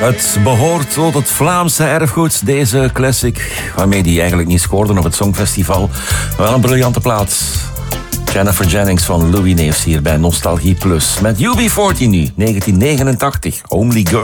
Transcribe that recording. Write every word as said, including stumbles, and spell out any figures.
Het behoort tot het Vlaamse erfgoed, deze classic, waarmee die eigenlijk niet scoorde op het Songfestival. Wel een briljante plaat. Jennifer Jennings van Louis Neefs hier bij Nostalgie Plus. Met U B veertien nu, negentien negenentachtig, Homely Girl.